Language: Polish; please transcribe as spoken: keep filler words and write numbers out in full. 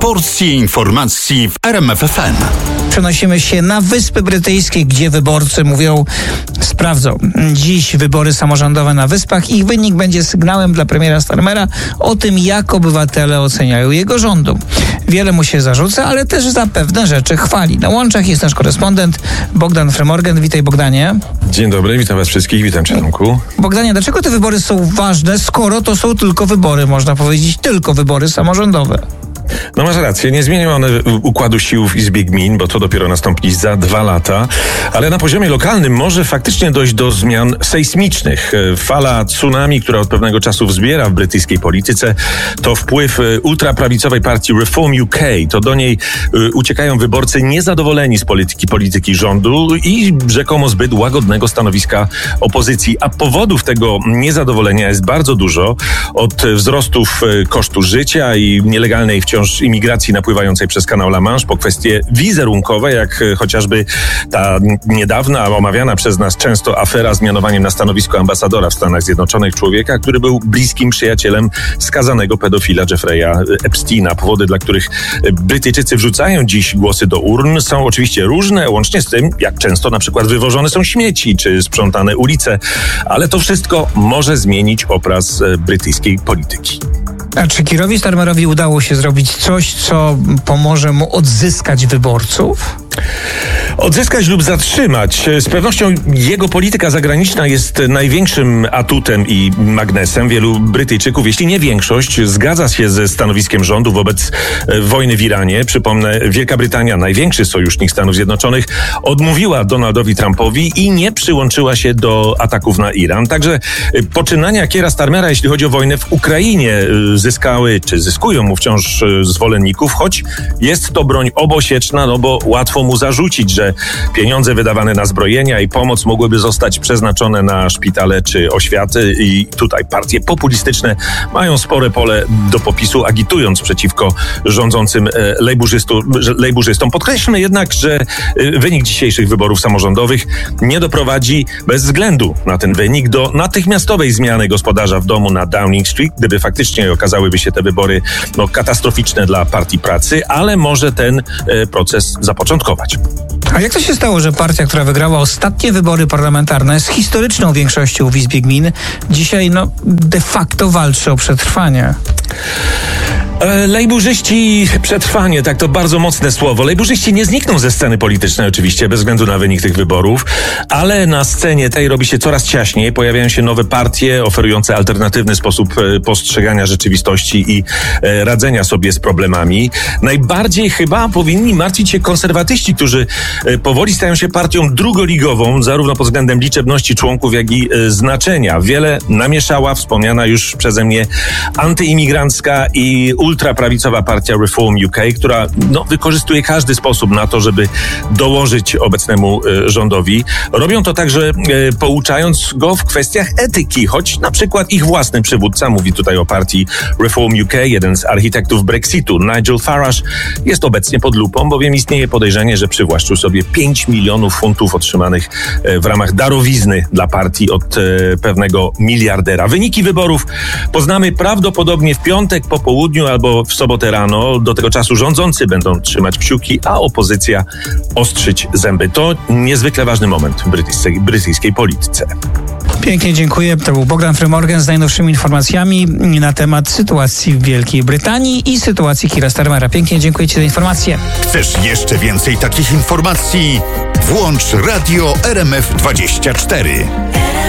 Porcje informacji w R M F F M. Przenosimy się na Wyspy Brytyjskie, gdzie wyborcy mówią, sprawdzą dziś wybory samorządowe na Wyspach. Ich wynik będzie sygnałem dla premiera Starmera o tym, jak obywatele oceniają jego rządu. Wiele mu się zarzuca, ale też za pewne rzeczy chwali. Na łączach jest nasz korespondent Bogdan Frymorgan. Witaj, Bogdanie. Dzień dobry, witam was wszystkich, witam cię, Tomku. Bogdanie, dlaczego te wybory są ważne, skoro to są tylko wybory, można powiedzieć, tylko wybory samorządowe? No masz rację, nie zmienią one układu sił w Izbie Gmin, bo to dopiero nastąpi za dwa lata, ale na poziomie lokalnym może faktycznie dojść do zmian sejsmicznych. Fala tsunami, która od pewnego czasu wzbiera w brytyjskiej polityce, to wpływ ultraprawicowej partii Reform U K. To do niej uciekają wyborcy niezadowoleni z polityki polityki rządu i rzekomo zbyt łagodnego stanowiska opozycji. A powodów tego niezadowolenia jest bardzo dużo. Od wzrostów kosztu życia i nielegalnej wciąż imigracji napływającej przez kanał La Manche po kwestie wizerunkowe, jak chociażby ta niedawna, omawiana przez nas często afera z mianowaniem na stanowisko ambasadora w Stanach Zjednoczonych człowieka, który był bliskim przyjacielem skazanego pedofila Jeffrey'a Epsteina. Powody, dla których Brytyjczycy wrzucają dziś głosy do urn, są oczywiście różne, łącznie z tym, jak często na przykład wywożone są śmieci czy sprzątane ulice, ale to wszystko może zmienić obraz brytyjskiej polityki. A czy Keerowi Starmerowi udało się zrobić coś, co pomoże mu odzyskać wyborców? Odzyskać lub zatrzymać. Z pewnością jego polityka zagraniczna jest największym atutem i magnesem. Wielu Brytyjczyków, jeśli nie większość, zgadza się ze stanowiskiem rządu wobec wojny w Iranie. Przypomnę, Wielka Brytania, największy sojusznik Stanów Zjednoczonych, odmówiła Donaldowi Trumpowi i nie przyłączyła się do ataków na Iran. Także poczynania Keira Starmera, jeśli chodzi o wojnę w Ukrainie, zyskały, czy zyskują mu wciąż zwolenników, choć jest to broń obosieczna, no bo łatwo mu zarzucić, że pieniądze wydawane na zbrojenia i pomoc mogłyby zostać przeznaczone na szpitale czy oświaty i tutaj partie populistyczne mają spore pole do popisu, agitując przeciwko rządzącym lejburzystom. Podkreślmy jednak, że wynik dzisiejszych wyborów samorządowych nie doprowadzi bez względu na ten wynik do natychmiastowej zmiany gospodarza w domu na Downing Street, gdyby faktycznie okazałyby się te wybory no, katastroficzne dla Partii Pracy, ale może ten e, proces zapoczątkować. A jak to się stało, że partia, która wygrała ostatnie wybory parlamentarne z historyczną większością w Izbie Gmin, dzisiaj no, de facto walczy o przetrwanie? Lejburzyści, przetrwanie, tak, to bardzo mocne słowo. Lejburzyści nie znikną ze sceny politycznej oczywiście, bez względu na wynik tych wyborów, ale na scenie tej robi się coraz ciaśniej, pojawiają się nowe partie oferujące alternatywny sposób postrzegania rzeczywistości i radzenia sobie z problemami. Najbardziej chyba powinni martwić się konserwatyści, którzy powoli stają się partią drugoligową, zarówno pod względem liczebności członków, jak i znaczenia. Wiele namieszała wspomniana już przeze mnie antyimigrancka i ultraprawicowa partia Reform U K, która no, wykorzystuje każdy sposób na to, żeby dołożyć obecnemu e, rządowi. Robią to także e, pouczając go w kwestiach etyki, choć na przykład ich własny przywódca, mówi tutaj o partii Reform U K, jeden z architektów Brexitu, Nigel Farage, jest obecnie pod lupą, bowiem istnieje podejrzenie, że przywłaszczył sobie pięć milionów funtów otrzymanych e, w ramach darowizny dla partii od e, pewnego miliardera. Wyniki wyborów poznamy prawdopodobnie w piątek po południu albo w sobotę rano. Do tego czasu rządzący będą trzymać kciuki, a opozycja ostrzyć zęby. To niezwykle ważny moment w brytyjskiej, brytyjskiej polityce. Pięknie dziękuję. To był Bogdan Frymorgan z najnowszymi informacjami na temat sytuacji w Wielkiej Brytanii i sytuacji Keira Starmera. Pięknie dziękuję Ci za informacje. Chcesz jeszcze więcej takich informacji? Włącz Radio R M F dwadzieścia cztery.